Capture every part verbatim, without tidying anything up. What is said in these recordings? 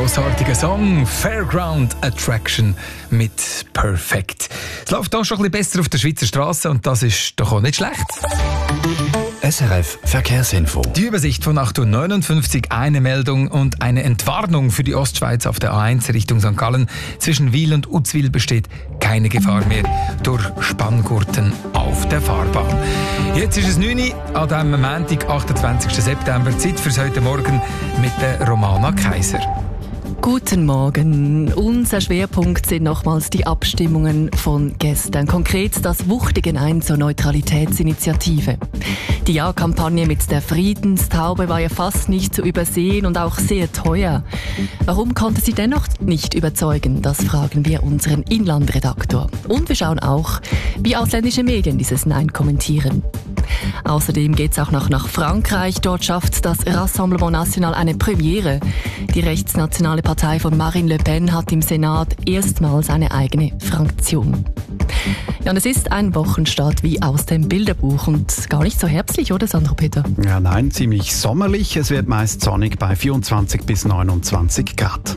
grossartiger Song Fairground Attraction mit Perfect. Es läuft auch schon ein bisschen besser auf der Schweizer Straße und das ist doch auch nicht schlecht. S R F Verkehrsinfo. Die Übersicht von acht Uhr neunundfünfzig, eine Meldung und eine Entwarnung für die Ostschweiz auf der A eins Richtung Sankt Gallen. Zwischen Wil und Uzwil besteht keine Gefahr mehr durch Spanngurten auf der Fahrbahn. Jetzt ist es neun Uhr an diesem Montag, achtundzwanzigsten September. Zeit fürs heute Morgen mit der Romana Kaiser. Guten Morgen. Unser Schwerpunkt sind nochmals die Abstimmungen von gestern. Konkret das wuchtige Nein zur Neutralitätsinitiative. Die Ja-Kampagne mit der Friedenstaube war ja fast nicht zu übersehen und auch sehr teuer. Warum konnte sie dennoch nicht überzeugen? Das fragen wir unseren Inlandredaktor. Und wir schauen auch, wie ausländische Medien dieses Nein kommentieren. Außerdem geht es auch noch nach Frankreich. Dort schafft das Rassemblement National eine Premiere. Die rechtsnationale Partei von Marine Le Pen hat im Senat erstmals eine eigene Fraktion. Ja, und es ist ein Wochenstart wie aus dem Bilderbuch und gar nicht so herbstlich, oder Sandro Peter? Ja, nein, ziemlich sommerlich. Es wird meist sonnig bei vierundzwanzig bis neunundzwanzig Grad.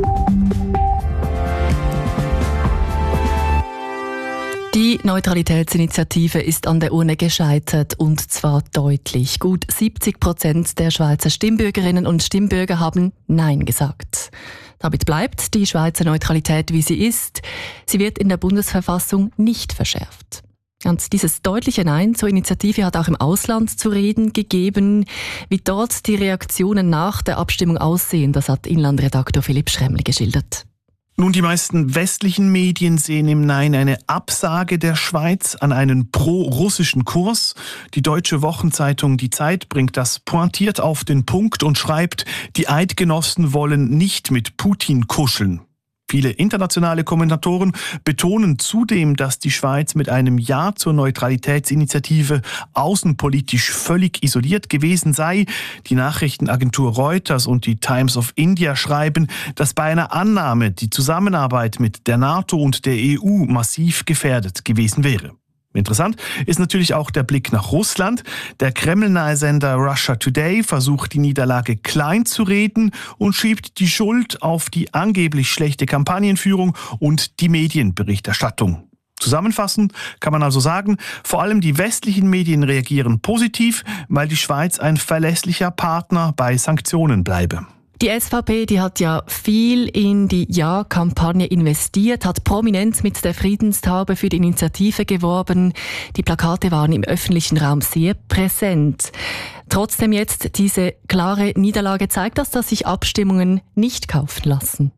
Die Neutralitätsinitiative ist an der Urne gescheitert und zwar deutlich. Gut siebzig Prozent der Schweizer Stimmbürgerinnen und Stimmbürger haben Nein gesagt. Damit bleibt die Schweizer Neutralität, wie sie ist. Sie wird in der Bundesverfassung nicht verschärft. Und dieses deutliche Nein zur Initiative hat auch im Ausland zu reden gegeben. Wie dort die Reaktionen nach der Abstimmung aussehen, das hat Inlandredaktor Philipp Schremli geschildert. Nun, die meisten westlichen Medien sehen im Nein eine Absage der Schweiz an einen pro-russischen Kurs. Die deutsche Wochenzeitung Die Zeit bringt das pointiert auf den Punkt und schreibt, die Eidgenossen wollen nicht mit Putin kuscheln. Viele internationale Kommentatoren betonen zudem, dass die Schweiz mit einem Ja zur Neutralitätsinitiative außenpolitisch völlig isoliert gewesen sei. Die Nachrichtenagentur Reuters und die Times of India schreiben, dass bei einer Annahme die Zusammenarbeit mit der NATO und der E U massiv gefährdet gewesen wäre. Interessant ist natürlich auch der Blick nach Russland. Der Kreml-nahe Sender Russia Today versucht, die Niederlage klein zu reden und schiebt die Schuld auf die angeblich schlechte Kampagnenführung und die Medienberichterstattung. Zusammenfassend kann man also sagen, vor allem die westlichen Medien reagieren positiv, weil die Schweiz ein verlässlicher Partner bei Sanktionen bleibe. Die S V P, die hat ja viel in die Ja-Kampagne investiert, hat prominent mit der Friedenstaube für die Initiative geworben. Die Plakate waren im öffentlichen Raum sehr präsent. Trotzdem jetzt diese klare Niederlage zeigt das, dass sich Abstimmungen nicht kaufen lassen.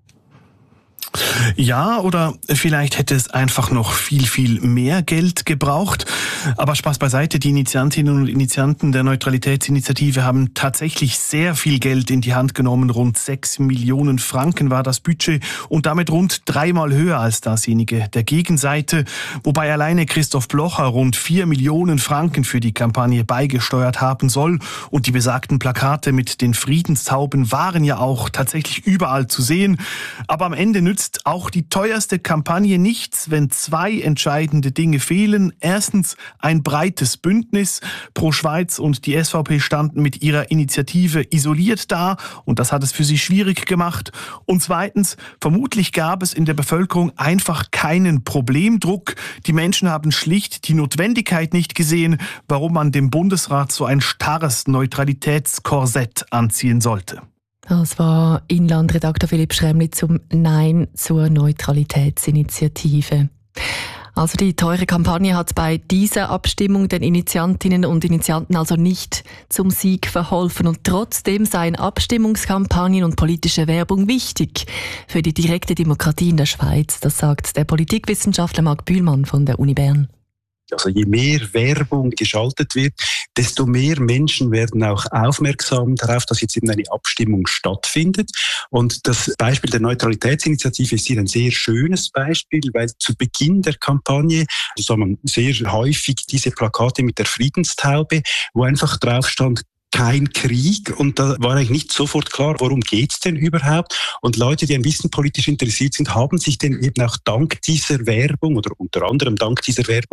Ja, oder vielleicht hätte es einfach noch viel, viel mehr Geld gebraucht. Aber Spaß beiseite, die Initiantinnen und Initianten der Neutralitätsinitiative haben tatsächlich sehr viel Geld in die Hand genommen. Rund sechs Millionen Franken war das Budget und damit rund dreimal höher als dasjenige der Gegenseite. Wobei alleine Christoph Blocher rund vier Millionen Franken für die Kampagne beigesteuert haben soll. Und die besagten Plakate mit den Friedenstauben waren ja auch tatsächlich überall zu sehen. Aber am Ende nützt auch die teuerste Kampagne nichts, wenn zwei entscheidende Dinge fehlen. Erstens ein breites Bündnis. Pro Schweiz und die S V P standen mit ihrer Initiative isoliert da und das hat es für sie schwierig gemacht. Und zweitens, vermutlich gab es in der Bevölkerung einfach keinen Problemdruck. Die Menschen haben schlicht die Notwendigkeit nicht gesehen, warum man dem Bundesrat so ein starres Neutralitätskorsett anziehen sollte. Das war Inlandredaktor Philipp Schremli zum Nein zur Neutralitätsinitiative. Also die teure Kampagne hat bei dieser Abstimmung den Initiantinnen und Initianten also nicht zum Sieg verholfen. Und trotzdem seien Abstimmungskampagnen und politische Werbung wichtig für die direkte Demokratie in der Schweiz. Das sagt der Politikwissenschaftler Marc Bühlmann von der Uni Bern. Also je mehr Werbung geschaltet wird, desto mehr Menschen werden auch aufmerksam darauf, dass jetzt eben eine Abstimmung stattfindet. Und das Beispiel der Neutralitätsinitiative ist hier ein sehr schönes Beispiel, weil zu Beginn der Kampagne sah man sehr häufig diese Plakate mit der Friedenstaube, wo einfach drauf stand, kein Krieg, und da war eigentlich nicht sofort klar, worum geht's denn überhaupt. Und Leute, die ein bisschen politisch interessiert sind, haben sich dann eben auch dank dieser Werbung oder unter anderem dank dieser Werbung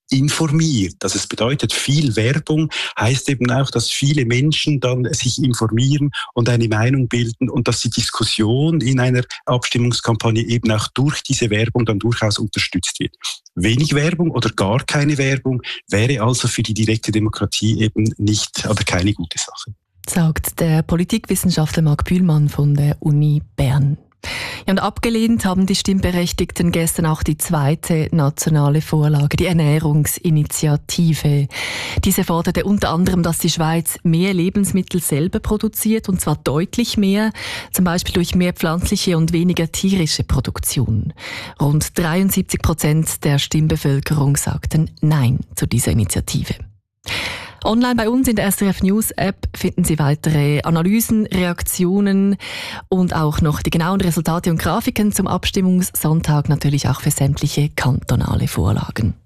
informiert. Also es bedeutet, viel Werbung heißt eben auch, dass viele Menschen dann sich informieren und eine Meinung bilden und dass die Diskussion in einer Abstimmungskampagne eben auch durch diese Werbung dann durchaus unterstützt wird. Wenig Werbung oder gar keine Werbung wäre also für die direkte Demokratie eben nicht oder keine gute Sache. Sagt der Politikwissenschaftler Marc Bühlmann von der Uni Bern. Ja, und abgelehnt haben die Stimmberechtigten gestern auch die zweite nationale Vorlage, die Ernährungsinitiative. Diese forderte unter anderem, dass die Schweiz mehr Lebensmittel selber produziert, und zwar deutlich mehr, zum Beispiel durch mehr pflanzliche und weniger tierische Produktion. Rund dreiundsiebzig Prozent der Stimmbevölkerung sagten Nein zu dieser Initiative. Online bei uns in der S R F News App finden Sie weitere Analysen, Reaktionen und auch noch die genauen Resultate und Grafiken zum Abstimmungssonntag, natürlich auch für sämtliche kantonale Vorlagen.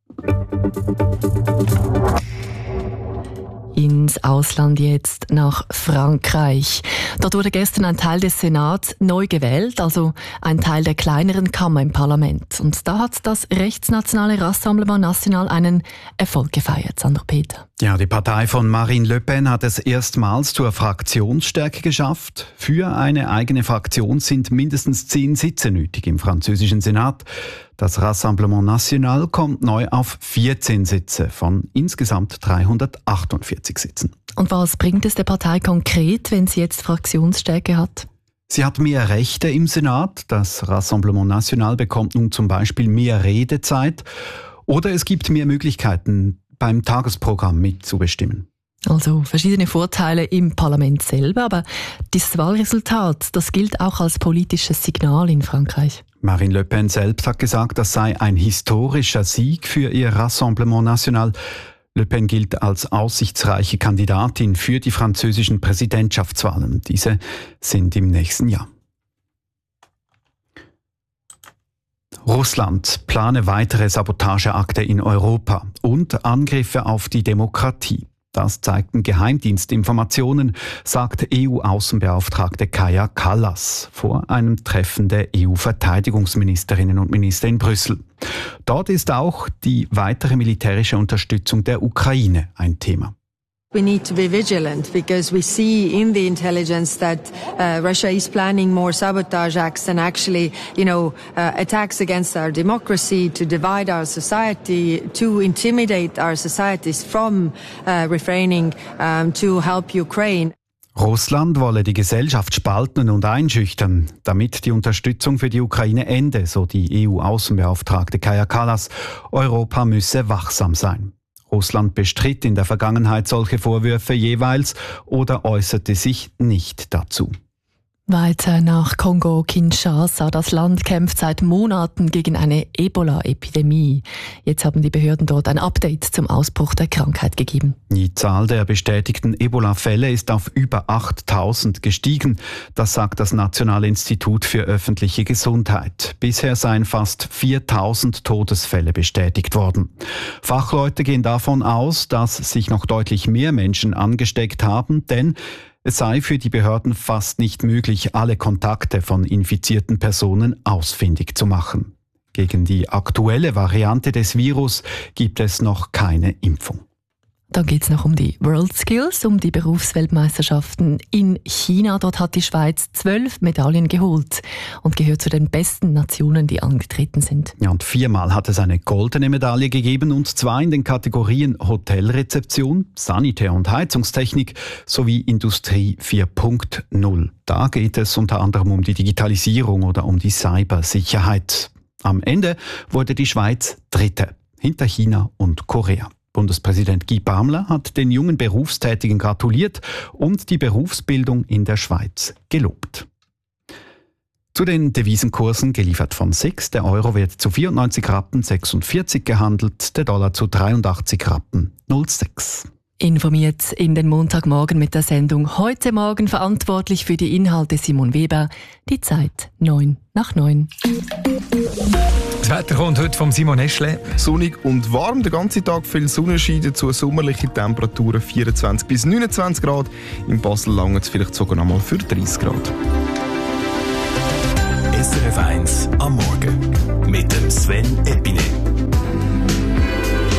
Ins Ausland jetzt, nach Frankreich. Dort wurde gestern ein Teil des Senats neu gewählt, also ein Teil der kleineren Kammer im Parlament. Und da hat das rechtsnationale Rassemblement National einen Erfolg gefeiert. Sandro Peter. Ja, die Partei von Marine Le Pen hat es erstmals zur Fraktionsstärke geschafft. Für eine eigene Fraktion sind mindestens zehn Sitze nötig im französischen Senat. Das Rassemblement National kommt neu auf vierzehn Sitze von insgesamt dreihundertachtundvierzig Sitzen. Und was bringt es der Partei konkret, wenn sie jetzt Fraktionsstärke hat? Sie hat mehr Rechte im Senat. Das Rassemblement National bekommt nun zum Beispiel mehr Redezeit. Oder es gibt mehr Möglichkeiten, beim Tagesprogramm mitzubestimmen. Also verschiedene Vorteile im Parlament selber, aber das Wahlresultat, das gilt auch als politisches Signal in Frankreich. Marine Le Pen selbst hat gesagt, das sei ein historischer Sieg für ihr Rassemblement National. Le Pen gilt als aussichtsreiche Kandidatin für die französischen Präsidentschaftswahlen. Diese sind im nächsten Jahr. Russland plane weitere Sabotageakte in Europa und Angriffe auf die Demokratie. Das zeigten Geheimdienstinformationen, sagt E U-Außenbeauftragte Kaja Kallas vor einem Treffen der E U-Verteidigungsministerinnen und Minister in Brüssel. Dort ist auch die weitere militärische Unterstützung der Ukraine ein Thema. We need to be vigilant because we see in the intelligence that uh, Russia is planning more sabotage acts and actually, you know, uh, attacks against our democracy, to divide our society, to intimidate our societies from uh, refraining um, to help Ukraine. Russland wolle die Gesellschaft spalten und einschüchtern, damit die Unterstützung für die Ukraine ende, so die E U-Außenbeauftragte Kaja Kallas. Europa müsse wachsam sein. Russland bestritt in der Vergangenheit solche Vorwürfe jeweils oder äußerte sich nicht dazu. Weiter nach Kongo-Kinshasa. Das Land kämpft seit Monaten gegen eine Ebola-Epidemie. Jetzt haben die Behörden dort ein Update zum Ausbruch der Krankheit gegeben. Die Zahl der bestätigten Ebola-Fälle ist auf über achttausend gestiegen. Das sagt das Nationale Institut für öffentliche Gesundheit. Bisher seien fast viertausend Todesfälle bestätigt worden. Fachleute gehen davon aus, dass sich noch deutlich mehr Menschen angesteckt haben, denn es sei für die Behörden fast nicht möglich, alle Kontakte von infizierten Personen ausfindig zu machen. Gegen die aktuelle Variante des Virus gibt es noch keine Impfung. Dann geht es noch um die World Skills, um die Berufsweltmeisterschaften in China. Dort hat die Schweiz zwölf Medaillen geholt und gehört zu den besten Nationen, die angetreten sind. Ja, und viermal hat es eine goldene Medaille gegeben, und zwar in den Kategorien Hotelrezeption, Sanitär- und Heizungstechnik sowie Industrie vier Punkt null. Da geht es unter anderem um die Digitalisierung oder um die Cybersicherheit. Am Ende wurde die Schweiz Dritte, hinter China und Korea. Bundespräsident Guy Parmelin hat den jungen Berufstätigen gratuliert und die Berufsbildung in der Schweiz gelobt. Zu den Devisenkursen geliefert von S I X. Der Euro wird zu vierundneunzig Rappen sechsundvierzig gehandelt, der Dollar zu dreiundachtzig Rappen null sechs. Informiert in den Montagmorgen mit der Sendung «Heute Morgen», verantwortlich für die Inhalte Simon Weber. Die Zeit neun nach neun. Das Wetter kommt heute vom Simon Eschle. Sonnig und warm, den ganzen Tag viel Sonnenschein, dazu sommerliche Temperaturen vierundzwanzig bis neunundzwanzig Grad. In Basel langt es vielleicht sogar noch mal für dreißig Grad. S R F eins am Morgen mit dem Sven Epine.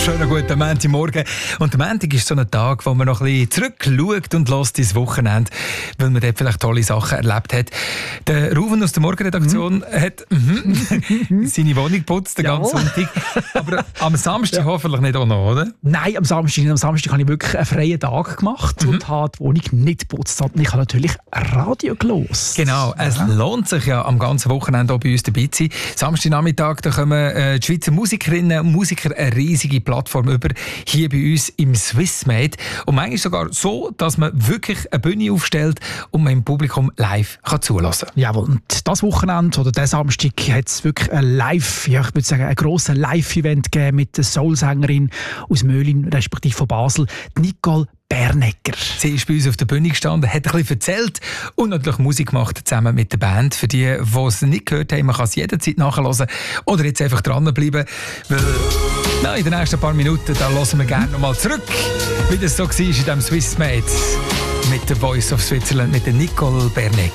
schönen guten Montagmorgen. Und der Montag ist so ein Tag, wo man noch ein bisschen zurückschaut und lässt ins Wochenende, weil man dort vielleicht tolle Sachen erlebt hat. Der Ruven aus der Morgenredaktion mhm. hat mm, seine Wohnung geputzt den ganzen Sonntag. Aber am Samstag ja. hoffentlich nicht auch noch, oder? Nein, am Samstag, am Samstag habe ich wirklich einen freien Tag gemacht mhm. und habe die Wohnung nicht geputzt. Und ich habe natürlich Radio gehört. Genau, es ja. lohnt sich ja am ganzen Wochenende auch bei uns dabei zu sein. Samstagnachmittag, da kommen äh, die Schweizer Musikerinnen und Musiker eine riesige Plattform über, hier bei uns im Swissmade. Und manchmal sogar so, dass man wirklich eine Bühne aufstellt und man im Publikum live kann zulassen kann. Jawohl, und das Wochenende oder diesen Samstag hat es wirklich ein Live, ja, ich würde sagen, ein grosses Live-Event gegeben mit der Soul-Sängerin aus Möhlin, respektive von Basel, Nicole Bernegger. Sie ist bei uns auf der Bühne gestanden, hat ein bisschen erzählt und natürlich Musik gemacht zusammen mit der Band. Für die, die es nicht gehört haben, man kann es jederzeit nachhören oder jetzt einfach dranbleiben, weil na, in den nächsten paar Minuten da hören wir gerne nochmal zurück, wie das so war in diesem Swissmade mit der Voice of Switzerland, mit der Nicole Bernegger.